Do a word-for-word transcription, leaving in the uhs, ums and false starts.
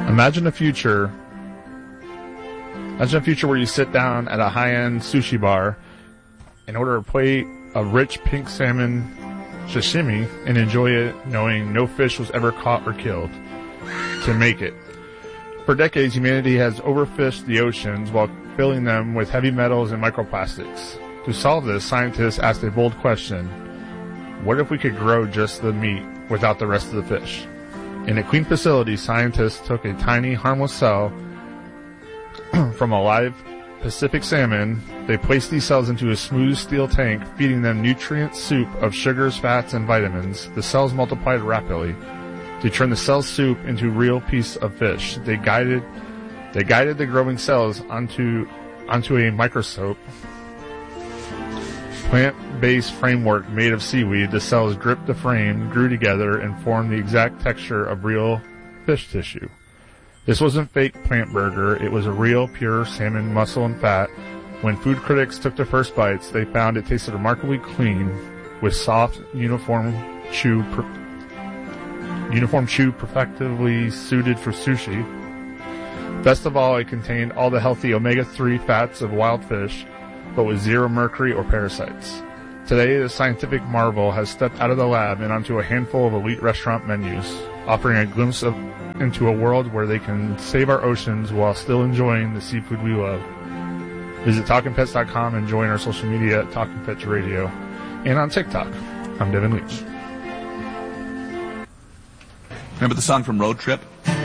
Imagine a future. Imagine a future where you sit down at a high-end sushi bar and order a plate of rich pink salmon sashimi and enjoy it knowing no fish was ever caught or killed to make it. For decades, humanity has overfished the oceans while filling them with heavy metals and microplastics. To solve this, scientists asked a bold question: what if we could grow just the meat without the rest of the fish? In a clean facility, scientists took a tiny, harmless cell from a live Pacific salmon. They placed these cells into a smooth steel tank, feeding them nutrient soup of sugars, fats, and vitamins. The cells multiplied rapidly. To turn the cell soup into a real piece of fish, they guided they guided the growing cells onto onto a microscope plant-based framework made of seaweed. The cells gripped the frame, grew together, and formed the exact texture of real fish tissue. This wasn't fake plant burger. It was a real, pure salmon muscle and fat. When food critics took their first bites, they found it tasted remarkably clean, with soft, uniform chew, per- uniform chew perfectly suited for sushi. Best of all, it contained all the healthy omega three fats of wild fish, but with zero mercury or parasites. Today, the scientific marvel has stepped out of the lab and onto a handful of elite restaurant menus, offering a glimpse of into a world where they can save our oceans while still enjoying the seafood we love. Visit talking pets dot com and join our social media at Talking Pets Radio and on TikTok. I'm Devin Leach. Remember the song from Road Trip?